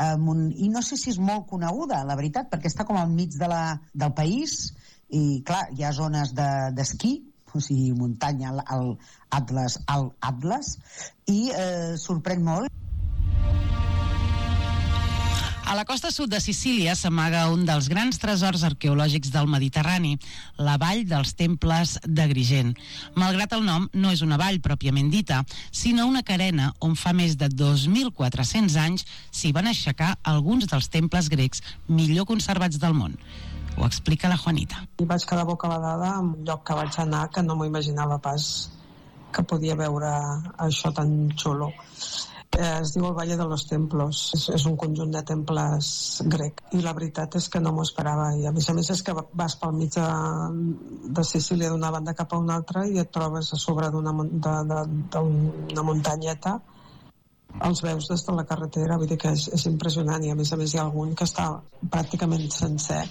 i no sé si és molt coneguda, la veritat, perquè està com al mig del país, i clar, hi ha zones d'esquí, o sigui, muntanya, al Atlas, i sorprèn molt. A la costa sud de Sicília s'amaga un dels grans tresors arqueològics del Mediterrani, la vall dels Temples d'Agrigent. Malgrat el nom, no és una vall pròpiament dita, sinó una carena on fa més de 2.400 anys s'hi van aixecar alguns dels temples grecs millor conservats del món. Ho explica la Juanita. I vaig quedar bocabadada en un lloc que vaig anar que no m'ho imaginava pas que podia veure això tan xulo. Es diu el Valle de los Templos, és un conjunt de temples grec, i la veritat és que no m'ho esperava, i a més és que vas pel mig de Sicília d'una banda cap a una altra i et trobes a sobre d'una muntanyeta, els veus des de la carretera, vull dir que és impressionant, i a més hi ha algun que està pràcticament sencer.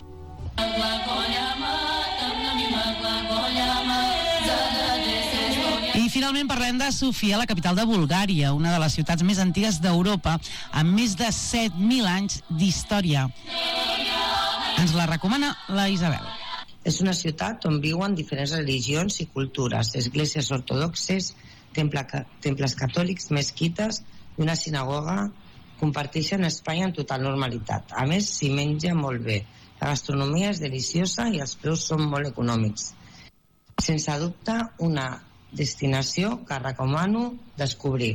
I finalment parlem de Sofia, la capital de Bulgària, una de les ciutats més antigues d'Europa, amb més de 7.000 anys d'història. Ens la recomana la Isabel. És una ciutat on viuen diferents religions i cultures, esglésies ortodoxes, temples catòlics, mesquites i una sinagoga. Comparteixen espai en total normalitat. A més, s'hi menja molt bé. La gastronomia és deliciosa i els preus són molt econòmics. Sense dubte, una destinació que recomano descobrir.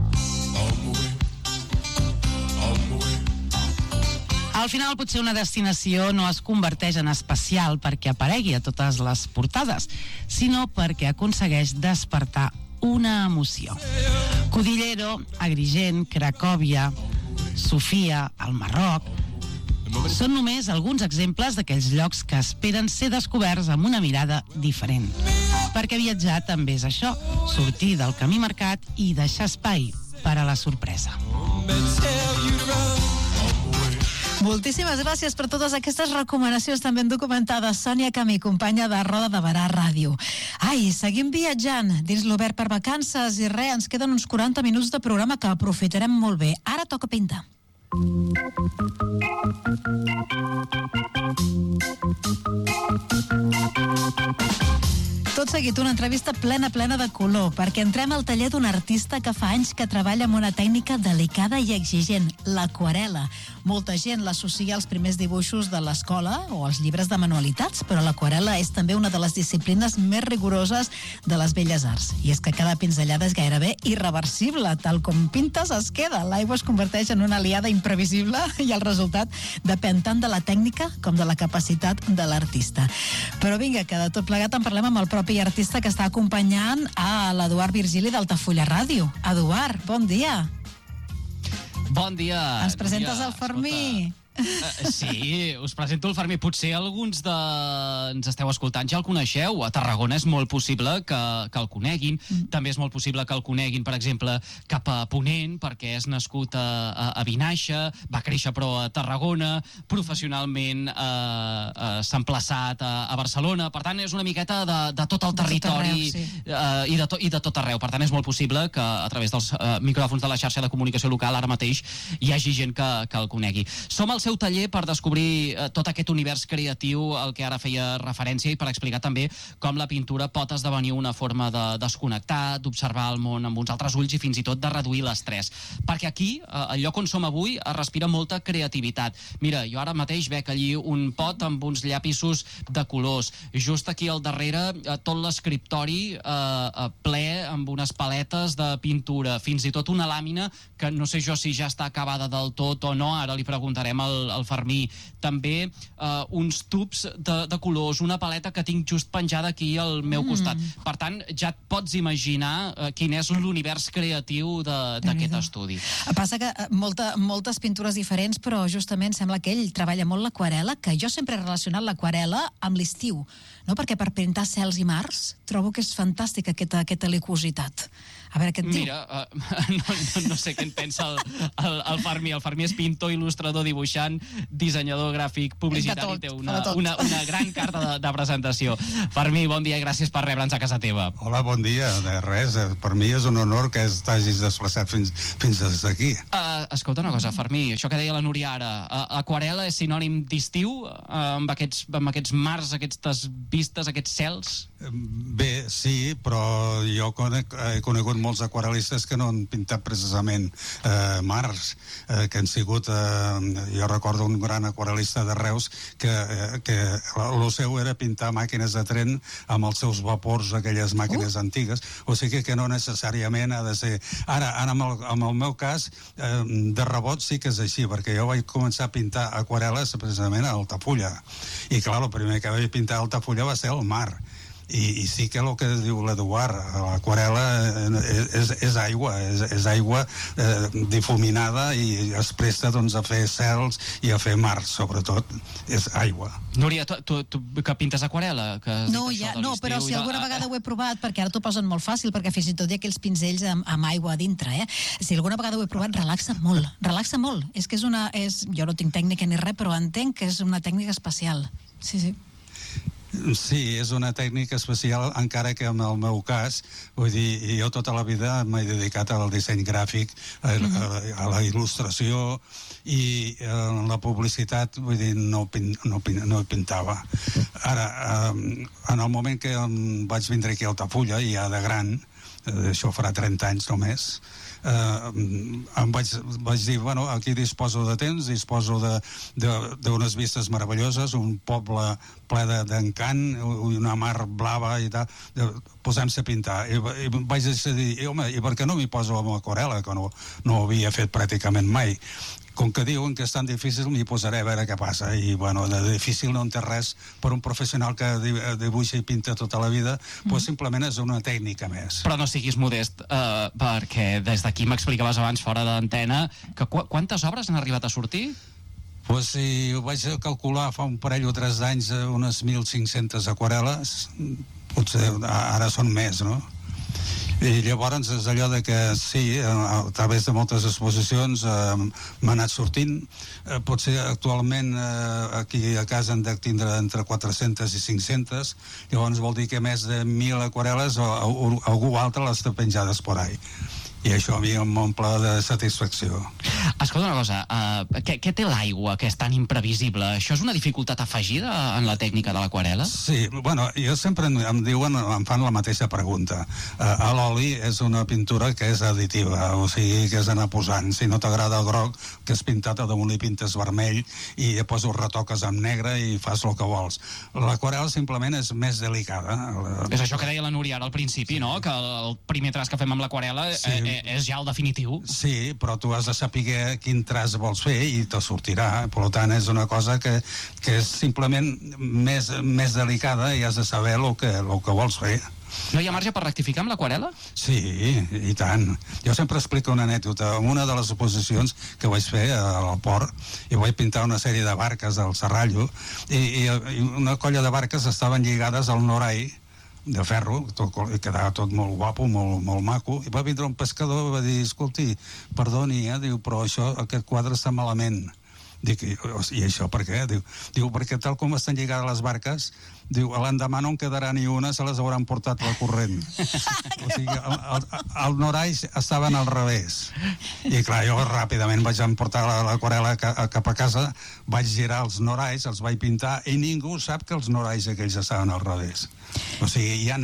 Al final, potser una destinació no es converteix en especial perquè aparegui a totes les portades, sinó perquè aconsegueix despertar una emoció. Cudillero, Agrigent, Cracòvia, Sofia, al Marroc, són només alguns exemples d'aquells llocs que esperen ser descoberts amb una mirada diferent. Perquè viatjar també és això, sortir del camí marcat i deixar espai per a la sorpresa. Moltíssimes gràcies per totes aquestes recomanacions tan ben documentades. Sònia Camí, companya de Roda de Barà Ràdio. Ai, seguim viatjant dins l'Obert per vacances i res, ens queden uns 40 minuts de programa que aprofitarem molt bé. Ara toca pintar. Tot seguit, una entrevista plena de color, perquè entrem al taller d'un artista que fa anys que treballa amb una tècnica delicada i exigent, l'aquarela. Molta gent l'associa als primers dibuixos de l'escola o als llibres de manualitats, però l'aquarela és també una de les disciplines més rigoroses de les belles arts. I és que cada pinzellada és gairebé irreversible, tal com pintes es queda. L'aigua es converteix en una aliada imprevisible i el resultat depèn tant de la tècnica com de la capacitat de l'artista. Però vinga, que de tot plegat en parlem amb el propi artista que està acompanyant a l'Eduard Virgili d'Altafulla Ràdio. Eduard, bon dia. Bon dia. Ens presentes el Fermí. Sí, us presento el Fermí. Potser alguns ens esteu escoltant, ja el coneixeu. A Tarragona és molt possible que el coneguin. També és molt possible que el coneguin, per exemple, cap a Ponent, perquè és nascut a Vinaixa, va créixer però a Tarragona, professionalment s'ha emplaçat a Barcelona. Per tant, és una miqueta de tot el territori i de tot arreu. Per tant, és molt possible que a través dels micròfons de la xarxa de comunicació local ara mateix hi hagi gent que el conegui. Som al seu taller per descobrir tot aquest univers creatiu al que ara feia referència i per explicar també com la pintura pot esdevenir una forma de desconnectar, d'observar el món amb uns altres ulls i fins i tot de reduir l'estrès. Perquè aquí, al lloc on som avui, es respira molta creativitat. Mira, jo ara mateix veig allí un pot amb uns llapisos de colors. Just aquí al darrere, tot l'escriptori ple amb unes paletes de pintura, fins i tot una làmina que no sé jo si ja està acabada del tot o no, ara li preguntarem al Fermí. També uns tubs de colors, una paleta que tinc just penjada aquí al meu costat. Per tant, ja et pots imaginar quin és l'univers creatiu d'aquest estudi. Passa que moltes pintures diferents, però justament sembla que ell treballa molt l'aquarela, que jo sempre he relacionat l'aquarela amb l'estiu, no? Perquè per pintar cels i mars trobo que és fantàstica aquesta helicositat. A veure què et diu. Mira, no sé què en pensa el Fermí. El Fermí és pintor, il·lustrador, dibuixant, dissenyador gràfic, publicitari. Té una gran carta de presentació. Fermí, bon dia i gràcies per rebre'ns a casa teva. Hola, bon dia. De res, per mi és un honor que t'hagis desplaçat fins aquí. Escolta una cosa, Fermí, això que deia la Núria ara, aquarel·la és sinònim d'estiu amb aquests mars, aquestes vistes, aquests cels? Bé, sí, però jo he conegut molts aquarel·listes que no han pintat precisament mars, que han sigut... Jo recordo un gran aquarel·lista de Reus que el seu era pintar màquines de tren amb els seus vapors, aquelles màquines antigues, o sigui que no necessàriament ha de ser... Ara, en el meu cas, de rebot sí que és així, perquè jo vaig començar a pintar aquarel·les precisament a Altafulla, i clar, el primer que vaig pintar a Altafulla va ser el mar. I sí que el que diu l'Eduard, l'aquarel·la és aigua, és aigua difuminada i es presta doncs a fer cels i a fer mars, sobretot, és aigua. Núria, tu que pintes aquarel·la? No, però si alguna vegada ho he provat, perquè ara t'ho posen molt fàcil, perquè fins i tot hi ha aquells pinzells amb aigua a dintre, si alguna vegada ho he provat, relaxa molt. És que jo no tinc tècnica ni res, però entenc que és una tècnica especial. Sí. Sí, és una tècnica especial, encara que en el meu cas, vull dir, jo tota la vida m'he dedicat al disseny gràfic, a la il·lustració i la publicitat, vull dir, no pintava. Ara, en el moment que vaig vindre aquí a Altafulla, ja de gran, això farà 30 anys només, em vaig dir, bueno, aquí disposo de temps, disposo d'unes vistes meravelloses, un poble ple d'encant, una mar blava i tal, posem-se a pintar. I vaig decidir, home, i per què no m'hi poso amb aquarel·la, que no ho havia fet pràcticament mai? Com que diuen que és tan difícil, m'hi posaré a veure què passa. I, bueno, de difícil no en té res per un professional que dibuixa i pinta tota la vida, doncs simplement és una tècnica més. Però no siguis modest, perquè des d'aquí m'explicaves abans, fora d'antena, que quantes obres han arribat a sortir? Doncs si ho vaig calcular fa un parell o 3 d'anys, unes 1.500 aquarel·les, potser ara són més, no? I llavors és allò de que sí, a través de moltes exposicions m'ha anat sortint. Potser actualment aquí a casa han de tindre entre 400 i 500, llavors vol dir que més de 1.000 aquarel·les algú altre les té penjades por ahí. I això a mi m'omple de satisfacció. Escolta una cosa, què té l'aigua que és tan imprevisible? Això és una dificultat afegida en la tècnica de l'aquarel·la? Sí, bueno, jo sempre em fan la mateixa pregunta. A l'oli és una pintura que és additiva, o sigui que és anar posant. Si no t'agrada el groc, que és pintat a damunt i pintes vermell, i després ho retoques amb negre i fas el que vols. L'aquarel·la simplement és més delicada. És això que deia la Núria ara al principi, no? Que el primer traç que fem amb l'aquarel·la és ja el definitiu. Sí, però tu has de saber quin traç vols fer i te sortirà. Per tant, és una cosa que és simplement més delicada i has de saber el que vols fer. No hi ha marge per rectificar amb l'aquarel·la? Sí, i tant. Jo sempre explico una anècdota. En una de les exposicions que vaig fer al port, i vaig pintar una sèrie de barques al Serrallo, i una colla de barques estaven lligades al norai de ferro, i quedava tot molt guapo, molt maco, i va vindre un pescador i va dir, escolti, perdoni, diu, però aquest quadre està malament. Dic, i això per què? Diu, perquè tal com estan lligades les barques, diu, l'endemà no en quedarà ni una, se les hauran portat pel corrent. O sigui, el norai estaven al revés. I clar, jo ràpidament vaig emportar l'aquarel·la cap a casa, vaig girar els norais, els vaig pintar, i ningú sap que els norais aquells estaven al revés. O sigui, hi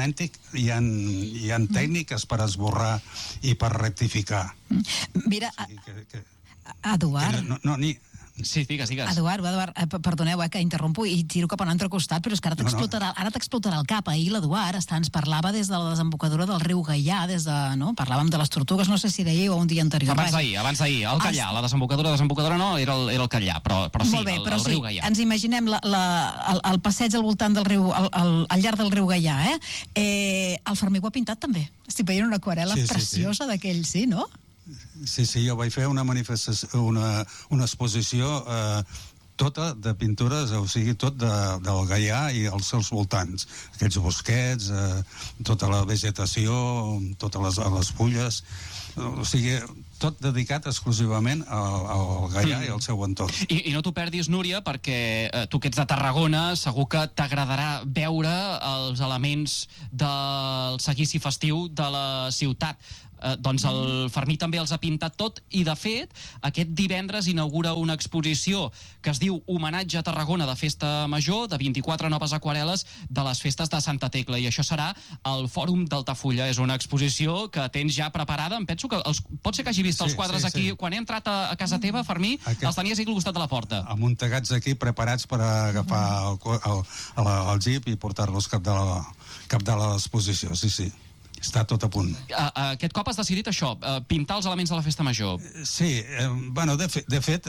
ha tècniques per esborrar i per rectificar. Mira, Eduard... Sí, digues. Eduard, perdoneu que interrompo i tiro cap a un altre costat, però és que ara t'explotarà el cap. Ahir l'Eduard ens parlava des de la desembocadura del riu Gaià, parlàvem de les tortugues, no sé si d'ahir o un dia anterior. Abans d'ahir, el Callà, la desembocadura no, era el Callà, però sí, molt bé, el riu Gaià. Ens imaginem el passeig al voltant del riu, al llarg del riu Gaià, el Fermí ho ha pintat també. Estic veient una aquarel·la preciosa d'aquell, sí, no? Sí, jo vaig fer una manifestació, una exposició tota de pintures, o sigui, tot del Gaià i els seus voltants. Aquests bosquets, tota la vegetació, totes les fulles, o sigui, tot dedicat exclusivament al Gaià i al seu entorn. I no t'ho perdis, Núria, perquè tu que ets de Tarragona, segur que t'agradarà veure els elements del seguici festiu de la ciutat. Doncs el Fermí també els ha pintat tot i, de fet, aquest divendres inaugura una exposició que es diu Homenatge a Tarragona de Festa Major, de 24 noves aquarel·les de les festes de Santa Tecla, i això serà al Fòrum d'Altafulla. És una exposició que tens ja preparada. Em penso que pot ser que hagi vist els quadres aquí. Quan he entrat a casa teva, Fermí, els tenies aquí al costat de la porta. Amuntegats aquí, preparats per agafar el jeep i portar-los cap de l'exposició, sí. Està tot a punt. Aquest cop has decidit això, pintar els elements de la Festa Major. Sí, de fet,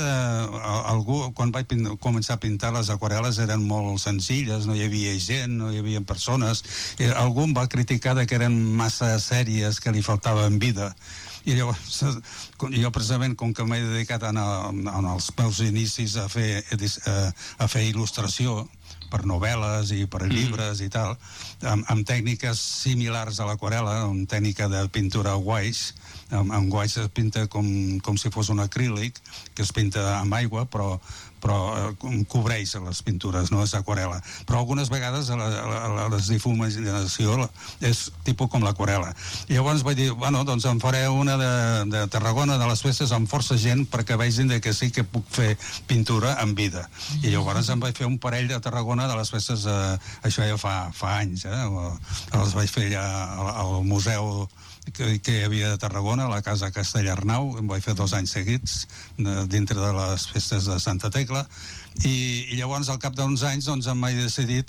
quan vaig començar a pintar les aquarel·les eren molt senzilles, no hi havia gent, no hi havia persones. Algú em va criticar que eren massa sèries, que li faltaven vida. I llavors, jo precisament, com que m'he dedicat en els meus inicis a fer il·lustració, per novel·les i per llibres i tal, amb tècniques similars a l'aquarel·la, amb tècnica de pintura guaix. Amb guaix es pinta com si fos un acrílic, que es pinta amb aigua, però cobreix les pintures, no és aquarel·la. Però algunes vegades la desdifuminació és tipus com l'aquarel·la. Llavors vaig dir, doncs em faré una de Tarragona, de les festes, amb força gent, perquè vegin que sí que puc fer pintura en vida. I llavors em vaig fer un parell de Tarragona de les festes, això ja fa anys, els vaig fer allà al museu que hi havia de Tarragona, a la Casa Castellarnau. Em vaig fer 2 anys seguits dintre de les festes de Santa Tecla, i llavors al cap d'uns anys doncs em vaig decidit,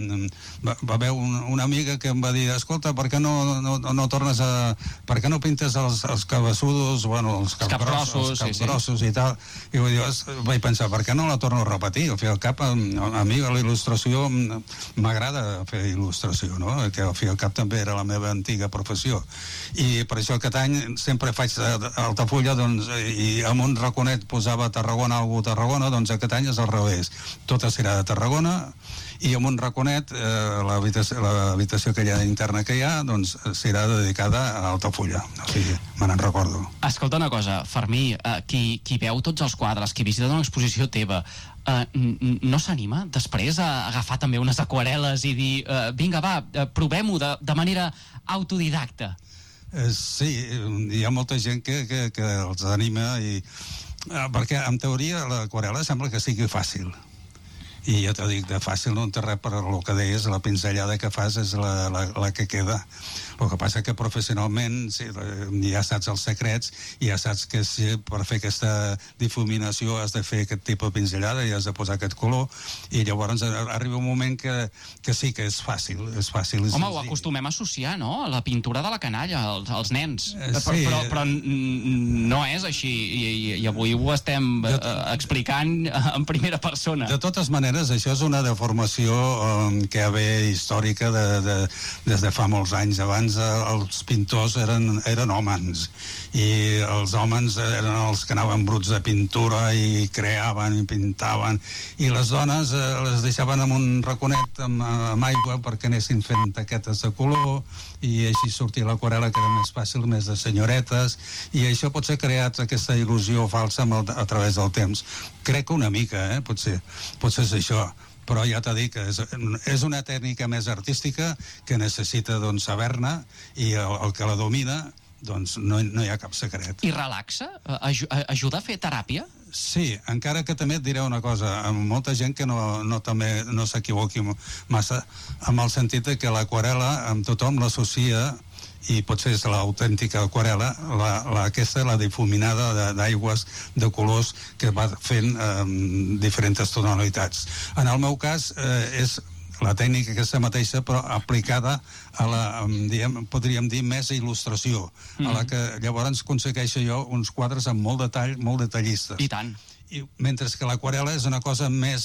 va haver una amiga que em va dir, escolta, per què no tornes per què no pintes els cabassudos, els capgrossos i tal, i vaig pensar, per què no la torno a repetir? Al fi al cap, a mi la il·lustració m'agrada fer il·lustració, no? Que al fi al cap també era la meva antiga professió, i per això aquest any sempre faig Altafulla, i amb un raconet posava Tarragona, algú Tarragona, doncs aquest any és al revés, tota serà de Tarragona, i amb un raconet l'habitació aquella interna que hi ha doncs serà dedicada a Altafulla, o sigui, me n'en recordo. Escolta una cosa, Fermí, qui veu tots els quadres, qui visita una exposició teva, no s'anima després a agafar també unes aquarel·les i dir, vinga va, provem-ho de manera autodidacta? Sí, hi ha molta gent que els anima, perquè en teoria l'aquarel·la sembla que sigui fàcil, i ja t'ho dic, de fàcil no en té res, per el que deies, la pinzellada que fas és la que queda. El que passa que professionalment ja saps els secrets, i ja saps que per fer aquesta difuminació has de fer aquest tipus de pinzellada i has de posar aquest color, i llavors arriba un moment que sí que és fàcil. Home, ho acostumem a associar, no?, a la pintura de la canalla, als nens. Sí. Però no és així, i avui ho estem explicant en primera persona. De totes maneres, això és una deformació que ve històrica des de fa molts anys. Abans els pintors eren hòmens, i els hòmens eren els que anaven bruts de pintura i creaven i pintaven, i les dones les deixaven amb un raconet amb aigua perquè anessin fent taquetes de color, i així sortia l'aquarel·la, que era més fàcil, més de senyoretes, i això potser ha creat aquesta il·lusió falsa a través del temps. Crec que una mica, potser és això, però ja t'he dit que és una tècnica més artística que necessita saber-ne, i el que la domina doncs no hi ha cap secret. I relaxa? Ajuda a fer teràpia? Sí, encara que també et diré una cosa, amb molta gent que no s'equivoqui massa, amb el sentit que l'aquarel·la amb tothom l'associa, i potser és l'autèntica aquarel·la, aquesta, la difuminada d'aigües, de colors, que va fent diferents tonalitats. En el meu cas és la tècnica aquesta mateixa, però aplicada a podríem dir, més il·lustració, a la que llavors aconsegueixo jo uns quadres amb molt detall, molt detallistes. I tant. mentre que l'aquarela és una cosa més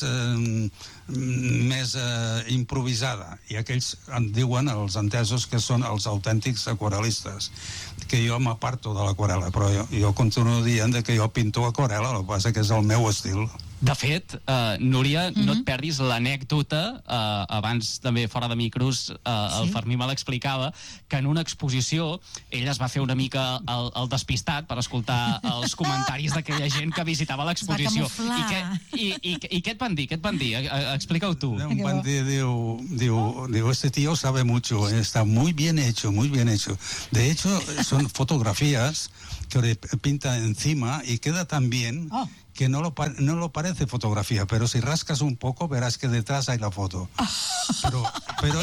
improvisada, i aquells en diuen, els entesos, que són els autèntics aquarel·listes, que jo m'aparto de l'aquarela, però jo continuo dient que jo pinto aquarela, el que passa que és el meu estil. De fet, Núria, no et perdis l'anècdota, abans també fora de micros el Fermí me l'explicava, que en una exposició ell es va fer una mica el despistat per escoltar els comentaris d'aquella gent que visitava l'exposició. I què et van dir? Explica-ho tu. Un van dir, diu, este tío sabe mucho, está muy bien hecho. De hecho, son fotografías que pinta encima y queda tan bien que no lo parece fotografía, pero si rascas un poco verás que detrás hay la foto. Pero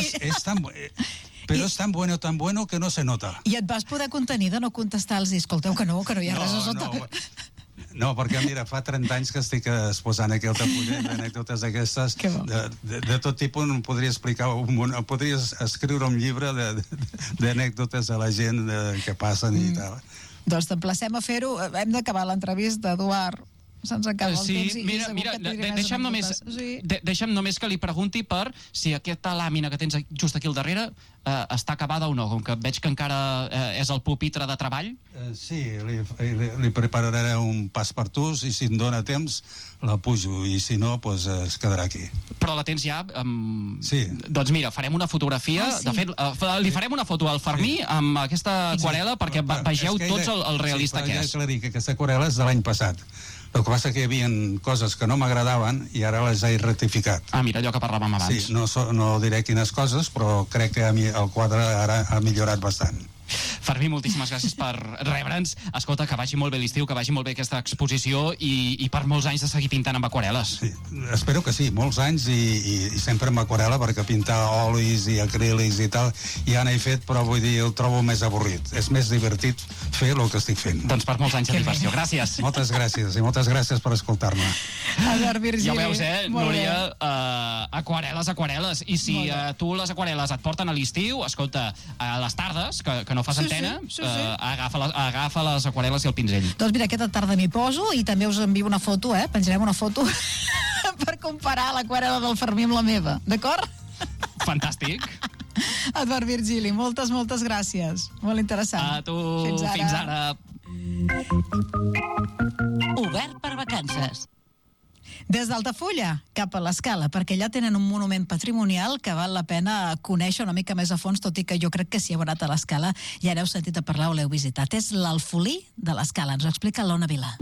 es tan bueno que no se nota. I et vas poder contenir de no contestar-los i escolteu que no hi ha res a sota. No, perquè mira, fa 30 anys que estic exposant aquí el tapullet d'anècdotes d'aquestes de tot tipus. Podria explicar podries escriure un llibre d'anècdotes a la gent que passen i tal. Doncs t'emplacem a fer-ho. Hem d'acabar l'entrevista, Eduard. Se'ns acaba el temps i mira, deixa'm només que li pregunti per si aquesta làmina que tens just aquí al darrere està acabada o no, com que veig que encara és el pupitre de treball. Sí, li prepararé un passepartús i si em dóna temps la pujo, i si no, doncs es quedarà aquí. Però la tens ja? Sí. Doncs mira, farem una fotografia. De fet, li farem una foto al Fermí amb aquesta aquarela perquè vegeu tots el realista que és. Sí, aclarir que aquesta aquarela és de l'any passat. El que passa que hi havia coses que no m'agradaven i ara les he rectificat. Mira, allò que parlàvem abans. Sí, no diré quines coses, però crec que el quadre ara ha millorat bastant. Fermí, moltíssimes gràcies per rebre'ns. Escolta, que vagi molt bé l'estiu, que vagi molt bé aquesta exposició i per molts anys de seguir pintant amb aquarel·les. Sí, espero que sí, molts anys i sempre amb aquarel·la, perquè pintar olis i acrílics i tal ja n'he fet, però vull dir, el trobo més avorrit. És més divertit fer el que estic fent. Doncs per molts anys de diversió. Gràcies. Moltes gràcies, i moltes gràcies per escoltar-me. Eduard Virgili. Ja ho veus, Núria? Aquarel·les. I si tu les aquarel·les et porten a l'estiu, escolta, a les tardes, que no fas antena, agafa les aquarel·les i el pinzell. Doncs mira, aquesta tarda m'hi poso i també us envio una foto, penjarem una foto per comparar l'aquarel·la del Fermí amb la meva, d'acord? Fantàstic. Eduard Virgili, moltes gràcies. Molt interessant. A tu, fins ara. Obert per vacances. Des d'Altafulla cap a l'Escala, perquè allà tenen un monument patrimonial que val la pena conèixer una mica més a fons, tot i que jo crec que si heu anat a l'Escala ja n'heu sentit a parlar o l'heu visitat. És l'Alfolí de l'Escala. Ens ho explica l'Ona Vilà.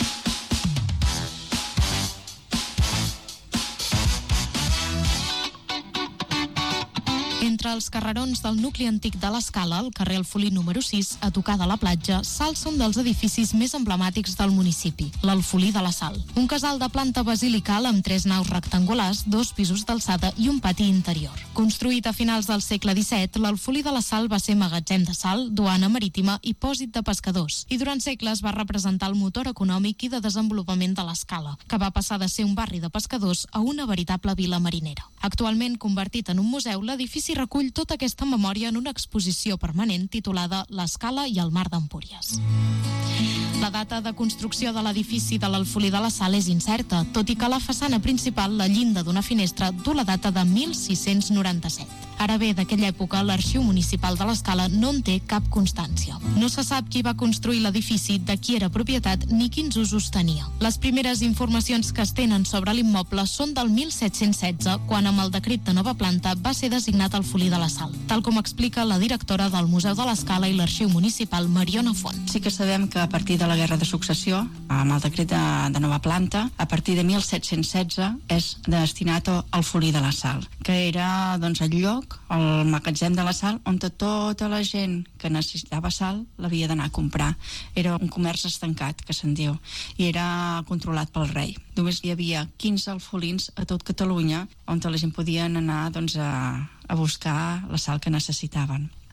Entre els carrerons del nucli antic de l'Escala, el carrer Alfolí número 6, a tocar de la platja, s'alça un dels edificis més emblemàtics del municipi, l'Alfolí de la Sal. Un casal de planta basilical amb 3 naus rectangulars, 2 pisos d'alçada i un pati interior. Construït a finals del segle XVII, l'Alfolí de la Sal va ser magatzem de sal, duana marítima i pòsit de pescadors, i durant segles va representar el motor econòmic i de desenvolupament de l'Escala, que va passar de ser un barri de pescadors a una veritable vila marinera. Actualment convertit en un museu, l'edifici recull tota aquesta memòria en una exposició permanent titulada L'Escala i el mar d'Empúries. La data de construcció de l'edifici de l'Alfolí de la Sal és incerta, tot i que a la façana principal, la llinda d'una finestra du la data de 1697. Ara bé, d'aquella època, l'Arxiu Municipal de l'Escala no en té cap constància. No se sap qui va construir l'edifici, de qui era propietat ni quins usos tenia. Les primeres informacions que es tenen sobre l'immoble són del 1716, quan amb el decret de nova planta va ser designat Alfolí de la Sal, tal com explica la directora del Museu de l'Escala i l'Arxiu Municipal, Mariona Font. Sí que sabem que a partir de la Guerra de Successió, amb el decret de nova planta, a partir de 1716 és destinat al Alfolí de la Sal, que era doncs, el lloc, el magatzem de la sal, on tota la gent que necessitava sal l'havia d'anar a comprar. Era un comerç estancat, que se'n diu, i era controlat pel rei. Només hi havia 15 alfolins a tot Catalunya on la gent podien anar doncs, a buscar la sal que necessitaven.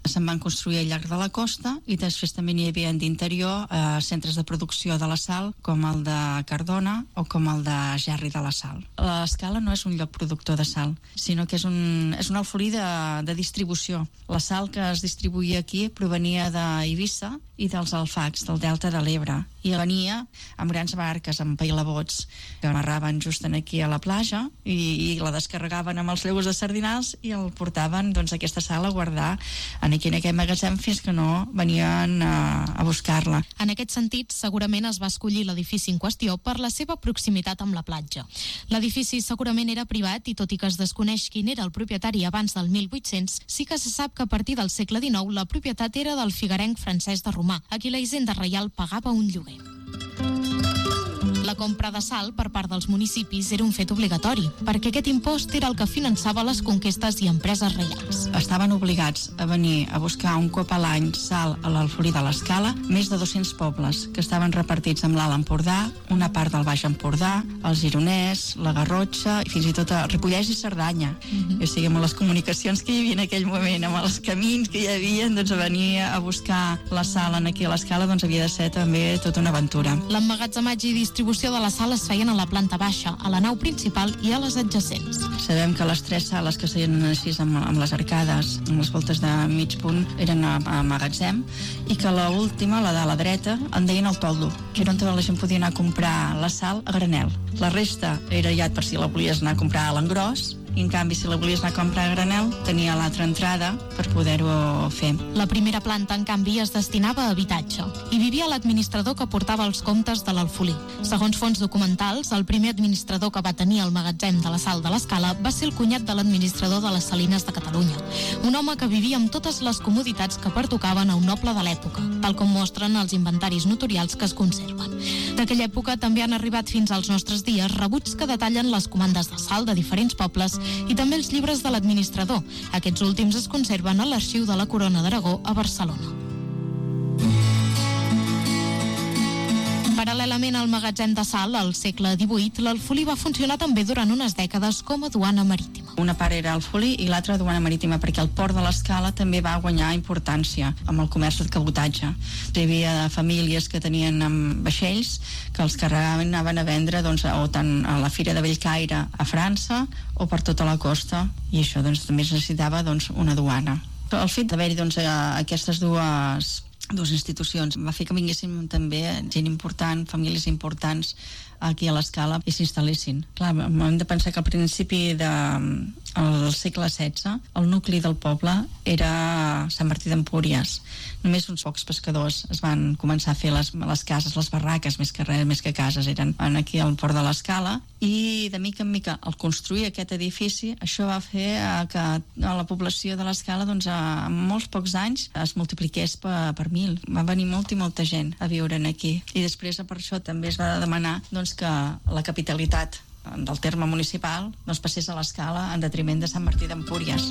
se'n van construir al llarg de la costa i després també n'hi havia d'interior centres de producció de la sal, com el de Cardona o com el de Gerri de la Sal. L'Escala no és un lloc productor de sal, sinó que és un alfolí de distribució. La sal que es distribuïa aquí provenia d'Eivissa i dels alfacs, del Delta de l'Ebre, i venia amb grans barques, amb pailabots, que amarraven just aquí a la platja i la descarregaven amb els lleus de sardinals i el portaven aquesta sal a guardar en aquest magatzem fins que no venien a buscar-la. En aquest sentit, segurament es va escollir l'edifici en qüestió per la seva proximitat amb la platja. L'edifici segurament era privat i tot i que es desconeix quin era el propietari abans del 1800, sí que se sap que a partir del segle XIX la propietat era del figuerenc Francesc de Romà, a qui la hisenda reial pagava un lloguer. La compra de sal per part dels municipis era un fet obligatori, perquè aquest impost era el que finançava les conquestes i empreses reials. Estaven obligats a venir a buscar un cop a l'any sal a l'Alfolí de l'Escala més de 200 pobles, que estaven repartits amb l'Alt Empordà, una part del Baix Empordà, el Gironès, la Garrotxa i fins i tot a Ripollès i Cerdanya. O sigui, amb les comunicacions que hi havia en aquell moment, amb els camins que hi havia, venir a buscar la sal aquí a l'Escala havia de ser també tota una aventura. L'emmagatzematge i distribució de la sal es feien a la planta baixa, a la nau principal i a les adjacents. Sabem que les 3 sales que seien així amb les arcades, amb les voltes de mig punt, eren a magatzem, i que l'última, la de la dreta, en deien el toldo, que era on la gent podia anar a comprar la sal a granel. La resta era ja per si la volies anar a comprar a l'engròs, i en canvi si la volies anar a comprar a granel tenia l'altra entrada per poder-ho fer. La primera planta, en canvi, es destinava a habitatge. Hi vivia l'administrador que portava els comptes de l'Alfolí. Segons fonts documentals, el primer administrador que va tenir el magatzem de la sal de l'Escala va ser el cunyat de l'administrador de les Salines de Catalunya, un home que vivia amb totes les comoditats que pertocaven a un noble de l'època, tal com mostren els inventaris notorials que es conserven. D'aquella època també han arribat fins als nostres dies rebuts que detallen les comandes de sal de diferents pobles i també els llibres de l'administrador. Aquests últims es conserven a l'Arxiu de la Corona d'Aragó a Barcelona. Paral·lelament al magatzem de sal, al segle XVIII, l'Alfolí va funcionar també durant unes dècades com a duana marítima. Una part era Alfolí i l'altra duana marítima, perquè el port de l'Escala també va guanyar importància amb el comerç de cabotatge. Hi havia famílies que tenien vaixells que els carregaven i anaven a vendre o tant a la Fira de Bellcaire a França o per tota la costa, i això també es necessitava una duana. El fet d'haver-hi aquestes dues institucions va fer que vinguessin també gent important, famílies importants aquí a l'Escala i s'instal·lessin. Clar, hem de pensar que al principi del segle XVI el nucli del poble era Sant Martí d'Empúries. Només uns pocs pescadors es van començar a fer les cases, les barraques, més que cases, eren aquí al port de l'Escala, i de mica en mica al construir aquest edifici això va fer que la població de l'Escala en molts pocs anys es multipliqués per 1000. Va venir molta gent a viure aquí, i després per això també es va demanar que la capitalitat del terme municipal passés a l'Escala en detriment de Sant Martí d'Empúries.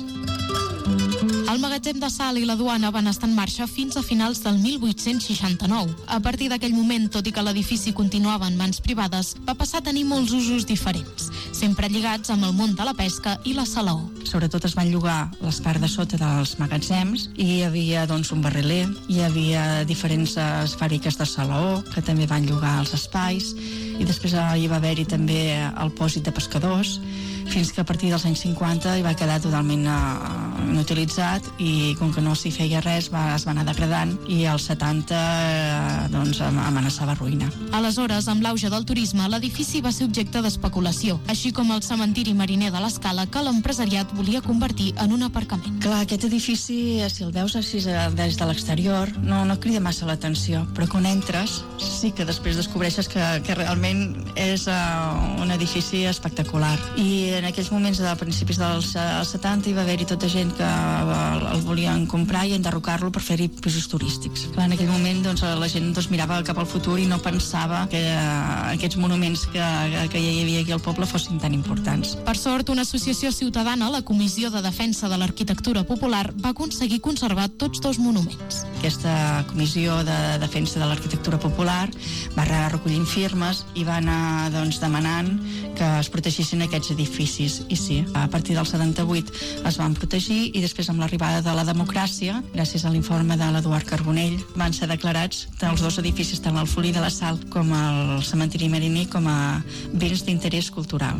El magatzem de sal i la duana van estar en marxa fins a finals del 1869. A partir d'aquell moment, tot i que l'edifici continuava en mans privades, va passar a tenir molts usos diferents, sempre lligats amb el món de la pesca i la salaó. Sobretot es van llogar les parts de sota dels magatzems i hi havia un barriler, hi havia diferents fàbriques de salaó que també van llogar els espais, i després hi va haver-hi també el pòsit de pescadors, fins que a partir dels anys 50 hi va quedar totalment inutilitzat, i com que no s'hi feia res es va anar degradant, i als 70 amenaçava ruïna. Aleshores, amb l'auge del turisme, l'edifici va ser objecte d'especulació, així com el cementiri mariner de l'Escala, que l'empresariat volia convertir en un aparcament. Clar, aquest edifici, si el veus així des de l'exterior, no crida massa l'atenció, però quan entres sí que després descobreixes que realment és un edifici espectacular. I en aquells moments, a principis dels 70, hi va haver-hi tota gent que el volien comprar i enderrocar-lo per fer-hi pisos turístics. Clar, en aquell moment la gent mirava cap al futur i no pensava que aquests monuments que hi havia aquí al poble fossin tan importants. Per sort, una associació ciutadana, la Comissió de Defensa de l'Arquitectura Popular va aconseguir conservar tots dos monuments. Aquesta Comissió de Defensa de l'Arquitectura Popular va recollint firmes i va anar demanant que es protegissin aquests edificis. I sí, a partir del 78 es van protegir i després amb l'arribada de la democràcia, gràcies a l'informe de l'Eduard Carbonell, van ser declarats els dos edificis, tant l'Alfolí de la Sal com el cementiri Mariní, com a béns d'interès cultural.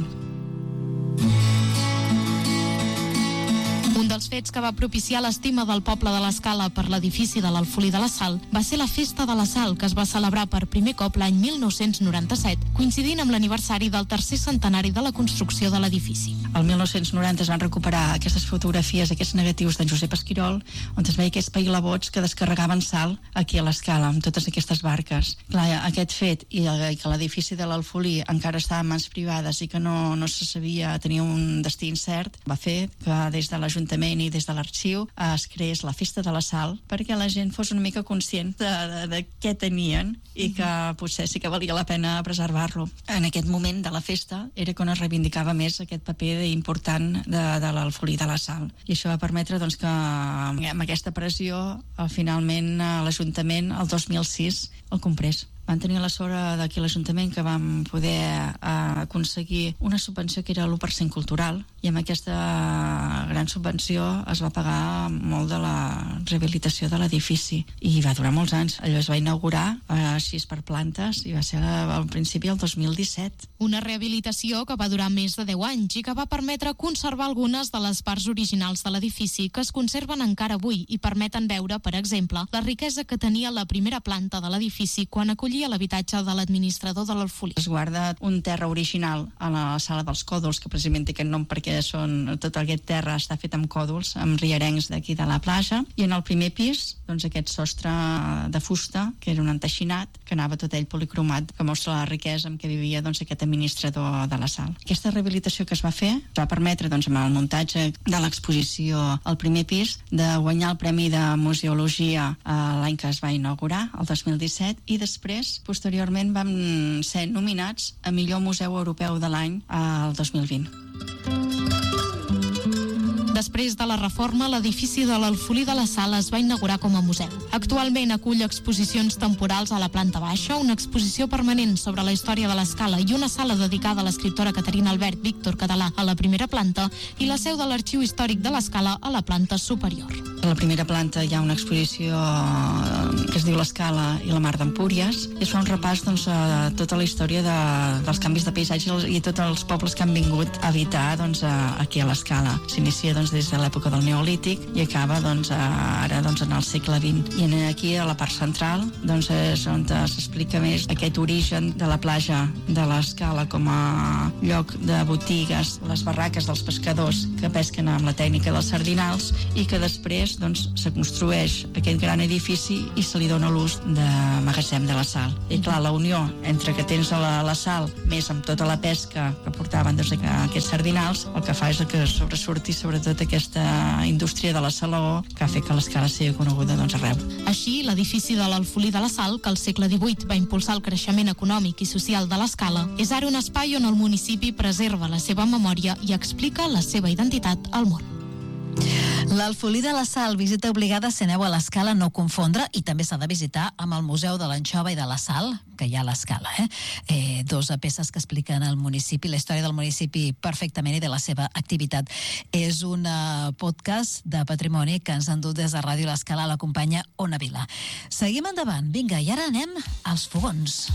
Un dels fets que va propiciar l'estima del poble de l'Escala per l'edifici de l'Alfolí de la Sal va ser la Festa de la Sal, que es va celebrar per primer cop l'any 1997, coincidint amb l'aniversari del tercer centenari de la construcció de l'edifici. El 1990 es van recuperar aquestes fotografies, aquests negatius d'en Josep Esquirol, on es veia aquests pailabots que descarregaven sal aquí a l'Escala, amb totes aquestes barques. Clar, aquest fet i que l'edifici de l'Alfolí encara estava en mans privades i que no se sabia, tenia un destí incert, va fer que des de l'Ajuntament i des de l'arxiu es creés la Festa de la Sal perquè la gent fos una mica conscient de què tenien i que potser sí que valia la pena preservar-lo. En aquest moment de la festa era quan es reivindicava més aquest paper important de l'Alfolí de la Sal. I això va permetre que amb aquesta pressió finalment l'Ajuntament el 2006 el comprés. Van tenir la sort d'aquí l'Ajuntament que vam poder aconseguir una subvenció que era l'1% cultural i amb aquesta gran subvenció es va pagar molt de la rehabilitació de l'edifici i va durar molts anys. Allò es va inaugurar així per plantes i va ser al principi el 2017. Una rehabilitació que va durar més de 10 anys i que va permetre conservar algunes de les parts originals de l'edifici que es conserven encara avui i permeten veure, per exemple, la riquesa que tenia la primera planta de l'edifici quan acollia l'habitatge de l'administrador de l'Alfolí. Es guarda un terra original a la sala dels còdols, que precisament té aquest nom perquè tot aquest terra està fet amb còdols, amb rierencs d'aquí de la platja, i en el primer pis, aquest sostre de fusta, que era un enteixinat, que anava tot ell policromat, que mostra la riquesa amb què vivia aquest administrador de la sal. Aquesta rehabilitació que es va fer va permetre, amb el muntatge de l'exposició al primer pis, de guanyar el Premi de Museologia l'any que es va inaugurar, el 2017, i després posteriorment vam ser nominats a millor museu europeu de l'any el 2020. Després de la reforma, l'edifici de l'Alfolí de la Sal es va inaugurar com a museu. Actualment acull exposicions temporals a la planta baixa, una exposició permanent sobre la història de l'Escala i una sala dedicada a l'escriptora Caterina Albert Víctor Català a la primera planta i la seu de l'Arxiu Històric de l'Escala a la planta superior. A la primera planta hi ha una exposició que es diu l'Escala i la Mar d'Empúries i es fa un repàs a tota la història dels canvis de paisatge i tots els pobles que han vingut a habitar aquí a l'Escala. S'inicia des de l'època del Neolític i acaba ara en el segle XX. I aquí a la part central és on s'explica més aquest origen de la platja de l'Escala com a lloc de botigues, les barraques dels pescadors que pesquen amb la tècnica dels sardinals i que després se construeix aquest gran edifici i se li dona l'ús de magatzem de la sal. I clar, la unió entre que tens la sal més amb tota la pesca que portaven aquests sardinals, el que fa és que sobresurti sobretot aquesta indústria de la salaó que ha fet que l'Escala sigui coneguda arreu. Així, l'edifici de l'Alfolí de la Sal, que al segle XVIII va impulsar el creixement econòmic i social de l'Escala, és ara un espai on el municipi preserva la seva memòria i explica la seva identitat al món. L'Alfolí de la Sal, visita obligada si aneu a l'Escala, no confondre, i també s'ha de visitar amb el Museu de l'Anxova i de la Sal, que hi ha a l'Escala. Dos peces que expliquen el municipi, la història del municipi perfectament i de la seva activitat. És un podcast de patrimoni que ens han dut des de Ràdio l'Escala, l'acompanya Ona Vila. Seguim endavant, vinga, i ara anem als fogons.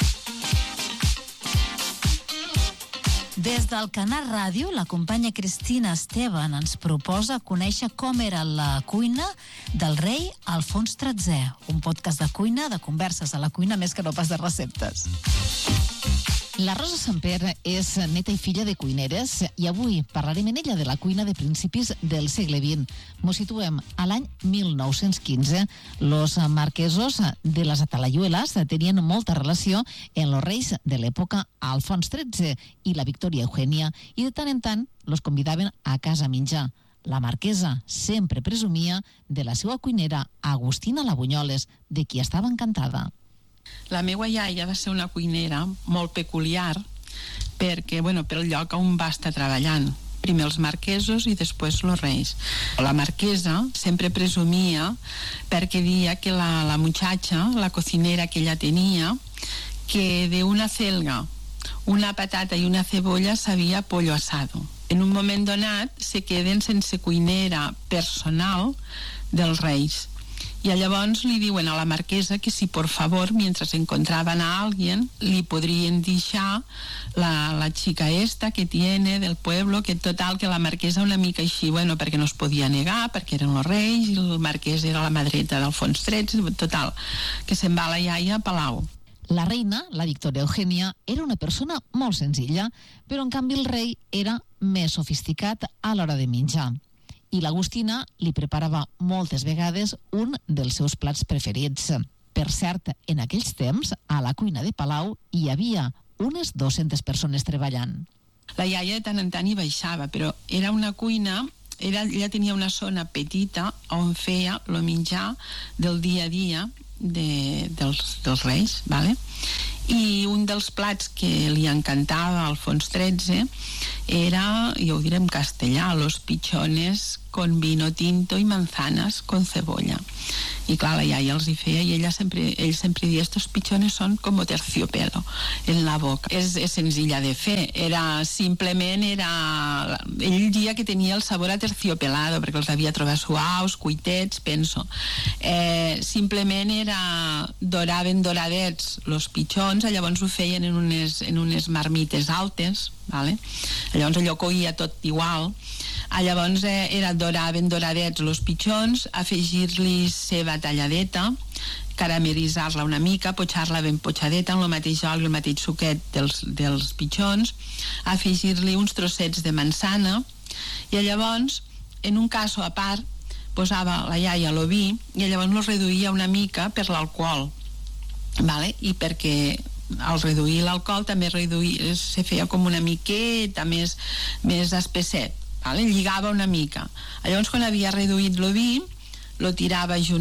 Des del Canal Ràdio, la companya Cristina Esteban ens proposa conèixer com era la cuina del rei Alfons XIII, un podcast de cuina, de converses a la cuina, més que no pas de receptes. La Rosa Samper és neta i filla de cuineres i avui parlarem en ella de la cuina de principis del segle XX. Mos situem a l'any 1915. Los marquesos de les Atalayuelas tenien molta relació amb els reis de l'època Alfons XIII i la Victòria Eugènia i de tant en tant los convidaven a casa a menjar. La marquesa sempre presumia de la seva cuinera Agustina Labunyoles, de qui estava encantada. La meva iaia va ser una cuinera molt peculiar perquè, pel lloc on va estar treballant. primer els marquesos i després els reis. La marquesa sempre presumia perquè dia que la muchacha, la cocinera que ella tenia, que de una acelga, una patata i una cebolla sabia pollo asado. En un moment donat se queden sense cuinera personal dels reis. I llavors li diuen a la marquesa que si por favor, mientras encontraban a alguien, li podrien deixar la chica esta que tiene del pueblo, que total, que la marquesa una mica així, bueno, perquè no es podia negar, perquè eren els reis, i el marquès era la mà dreta d'Alfons XIII, total, que se'n va la iaia a Palau. La reina, la Victoria Eugènia, era una persona molt senzilla, però en canvi el rei era més sofisticat a l'hora de menjar. I l'Agustina li preparava moltes vegades un dels seus plats preferits. Per cert, en aquells temps, a la cuina de Palau hi havia unes 200 persones treballant. La iaia de tant en tant hi baixava, però era una cuina, ella tenia una zona petita on feia el menjar del dia a dia dels reis, ¿vale? I un dels plats que li encantava a Alfons XIII era, jo ho diré en castellà, los pichones con vino tinto y manzanas con cebolla. I clar, la iaia els hi feia i ell sempre dia, estos pichones son como terciopelo en la boca. És senzilla de fer, simplement ell dia que tenia el sabor a terciopelado, perquè els havia trobat suaus, cuitets, penso. Simplement doraven doradets los pichons, llavors ho feien en unes marmites altes, ¿vale? Llavors allò coïa tot igual. Llavors doraven doradets los pichons, afegir-li ceba talladeta, caramelitzar-la una mica, potxar-la ben potxadeta en el mateix oli, el mateix suquet dels pichons, afegir-li uns trossets de manzana, i llavors, en un caso a part, posava la iaia l'oví i llavors lo reduïa una mica per l'alcohol, ¿vale? I perquè al reduir l'alcohol també se feia com una miqueta més espesset, ¿vale? Lligava una mica. Llavors quan havia reduït l'oví lo tirava junt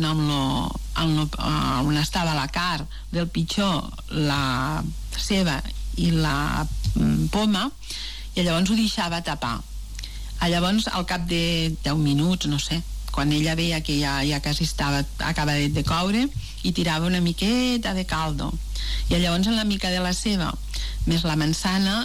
amb on estava la carn del pitxó, la ceba i la poma, i llavors ho deixava tapar. Llavors al cap de 10 minuts, no sé, quan ella veia que ja quasi estava acabadet de coure, i tirava una miqueta de caldo, i llavors en la mica de la ceba més la manzana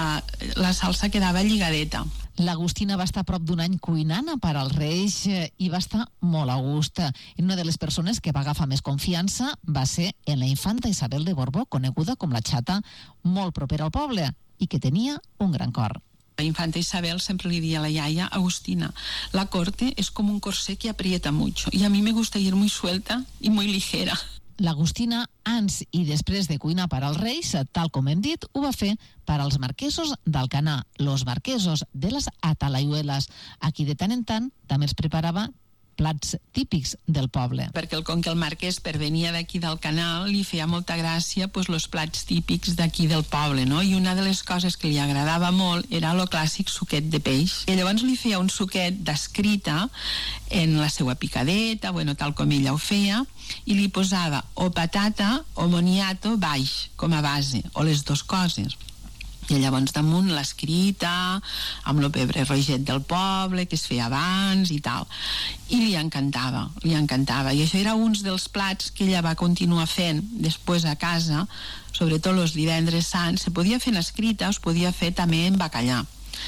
la salsa quedava lligadeta. L'Agustina va estar prop d'un any cuinant per als reis i va estar molt a gust. I una de les persones que va agafar més confiança va ser en la infanta Isabel de Borbó, coneguda com la Xata, molt propera al poble i que tenia un gran cor. La infanta Isabel siempre le decía a la yaya, Agustina, la corte es como un corsé que aprieta mucho y a mí me gusta ir muy suelta y muy ligera. L'Agustina, abans i després de cuinar per als reis, tal com hem dit, ho va fer per als marquesos d'Alcanar, los marquesos de les Atalayuelas, a qui de tant en tant també els preparava plats típics del poble. Perquè com que el marquès pervenia d'aquí del canal, li feia molta gràcia els plats típics d'aquí del poble, no? I una de les coses que li agradava molt era el clàssic suquet de peix. I llavors li feia un suquet descrita en la seva picadeta, tal com ella ho feia, i li posava o patata o moniato baix, com a base, o les dues coses. I llavors damunt l'escrita, amb el pebre roget del poble, que es feia abans i tal. I li encantava. I això era un dels plats que ella va continuar fent després a casa, sobretot els divendres sants. Se podia fer en escrita o es podia fer també en bacallà.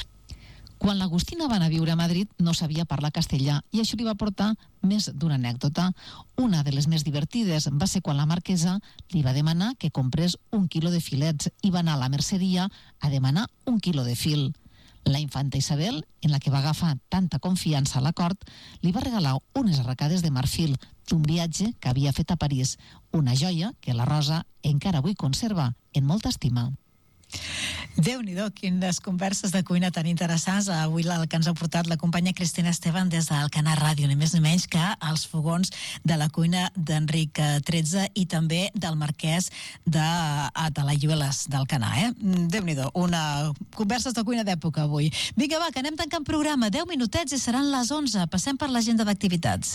Quan l'Agustina va anar a viure a Madrid no sabia parlar castellà i això li va portar més d'una anècdota. Una de les més divertides va ser quan la marquesa li va demanar que comprés 1 quilo de filets i va anar a la merceria a demanar 1 quilo de fil. La infanta Isabel, en la que va agafar tanta confiança a la cort, li va regalar unes arracades de marfil d'un viatge que havia fet a París, una joia que la Rosa encara avui conserva en molta estima. Déu-n'hi-do, quines converses de cuina tan interessants. Avui el que ens ha portat la companya Cristina Esteban des d'Alcanar Ràdio, ni més ni menys que als fogons de la cuina d'Enric XIII i també del marquès d'Atalayuelas d'Alcanar. Déu-n'hi-do, converses de cuina d'època avui. Vinga, va, que anem tancant programa. 10 minutets i seran les 11. Passem per l'agenda d'activitats.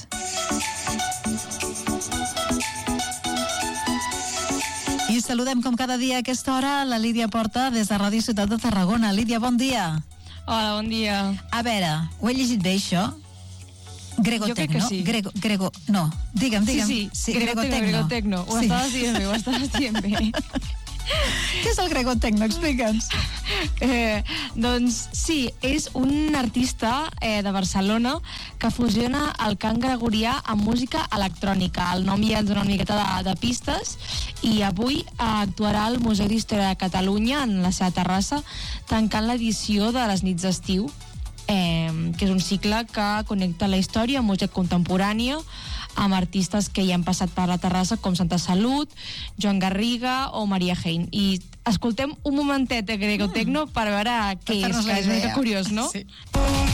I saludem com cada dia a aquesta hora la Lídia Porta des de Ràdio Ciutat de Tarragona. Lídia, bon dia. Hola, bon dia. A veure, ho he llegit bé, això? Gregotecno? Jo crec que sí. No, digue'm. Sí, Gregotecno. Ho estaves dient bé. Què és el Gregotecno? Explica'ns. Doncs sí, és un artista de Barcelona que fusiona el cant gregorià amb música electrònica. El nom ja ens dona una miqueta de pistes i avui actuarà al Museu d'Història de Catalunya en la seva terrassa, tancant l'edició de les nits d'estiu, que és un cicle que connecta la història amb música contemporània amb artistes que ja han passat per la terrassa com Santa Salut, Joan Garriga o Maria Hein. I escoltem un momentet de Gregotecno per veure què és, que és una mica curiós, no? Sí.